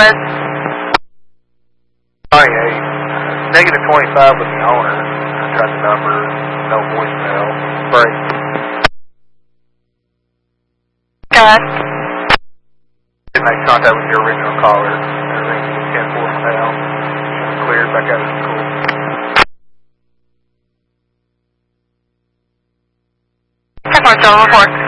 was? 28. Negative 25 with the owner. I tried the number, no voicemail. Break. Okay. Didn't make contact with your original caller. Everything was 10-4 now. Cleared back out of the school. Check 174.